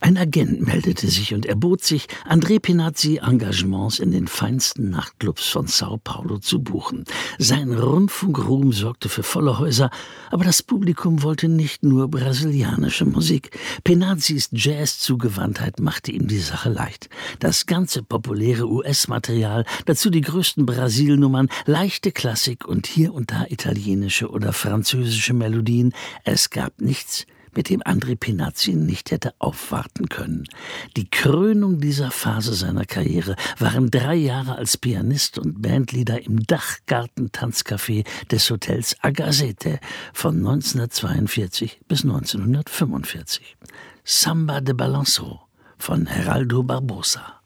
Ein Agent meldete sich und erbot sich, André Pinazzi Engagements in den feinsten Nachtclubs von Sao Paulo zu buchen. Sein Rundfunkruhm sorgte für volle Häuser, aber das Publikum wollte nicht nur brasilianische Musik. Pinazzis Jazz-Zugewandtheit machte ihm die Sache leicht. Das ganze populäre US-Material, dazu die größten Brasil-Nummern, leichte Klassik und hier und da italienische oder französische Melodien. Es gab nichts, mit dem André Pinazzi nicht hätte aufwarten können. Die Krönung dieser Phase seiner Karriere waren 3 Jahre als Pianist und Bandleader im Dachgarten-Tanzcafé des Hotels Agazete von 1942 bis 1945. Samba de Balanço von Geraldo Barbosa.